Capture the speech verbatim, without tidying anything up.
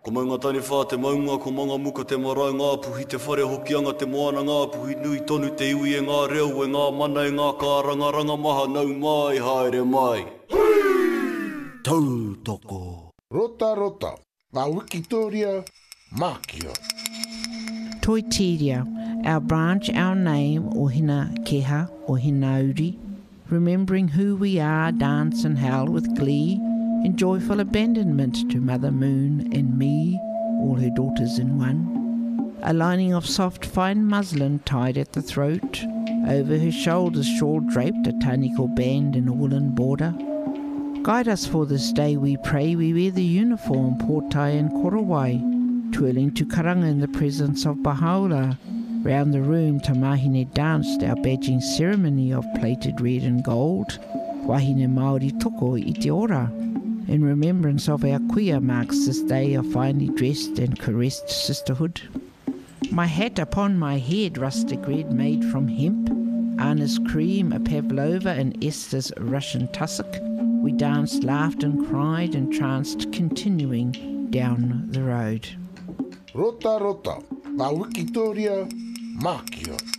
Ko maunga tani whā te maunga, ko manga muka te marae ngā puhi, te whare hokianga te moana ngā puhi, nui tonu te iwi e ngā reo, e ngā mana e ngā kāranga, ranga maha nau mai, haere mai. Tautoko. Rota rota, ngā Wikitoria, Mākia. Toitiria, our branch, our name, o hina keha, o hina uri, remembering who we are, dance and howl with glee, in joyful abandonment to Mother Moon and me, all her daughters in one. A lining of soft fine muslin tied at the throat, over her shoulders shawl draped, a taniko band in a woolen border. Guide us for this day, we pray, we wear the uniform, portai and korowai, twirling to karanga in the presence of Bahaula. Round the room, Tamahine danced our badging ceremony of plated red and gold, wahine Māori toko i te ora. In remembrance of our kuia marks this day of finely dressed and caressed sisterhood. My hat upon my head, rustic red made from hemp, Anna's cream, a pavlova and Esther's Russian tussock. We danced, laughed and cried and tranced, continuing down the road. Rota rota, ngā Wikitoria, Mākia.